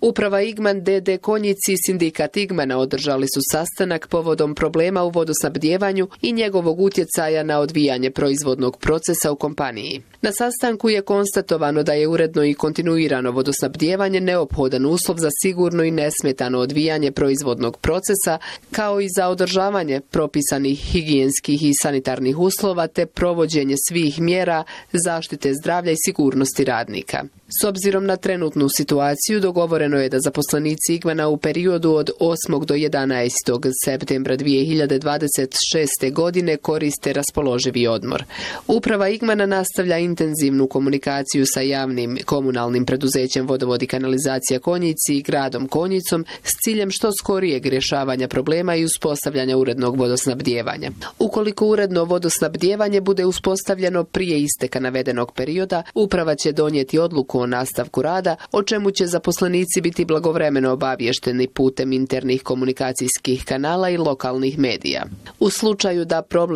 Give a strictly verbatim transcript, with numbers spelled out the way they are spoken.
Uprava Igman D D Konjici i sindikat Igmana održali su sastanak povodom problema u vodosnabdijevanju i njegovog utjecaja na odvijanje proizvodnog procesa u kompaniji. Na sastanku je konstatovano da je uredno i kontinuirano vodosnabdijevanje neophodan uslov za sigurno i nesmetano odvijanje proizvodnog procesa, kao i za održavanje propisanih higijenskih i sanitarnih uslova te provođenje svih mjera zaštite zdravlja i sigurnosti radnika. S obzirom na trenutnu situaciju, dogovoreno je da zaposlenici Igmana u periodu od osmog do jedanaestog septembra dvije hiljade dvadeset šeste. godine koriste raspoloživi odmor. Uprava Igmana nastavlja intenzivnu komunikaciju sa javnim komunalnim preduzećem Vodovod i kanalizacija Konjici i gradom Konjicom s ciljem što skorijeg rješavanja problema i uspostavljanja urednog vodosnabdijevanja. Ukoliko uredno vodosnabdijevanje bude uspostavljeno prije isteka navedenog perioda, uprava će donijeti odluku o nastavku rada, o čemu će zaposlenici biti blagovremeno obavješteni putem internih komunikacijskih kanala i lokalnih medija. U slučaju da problem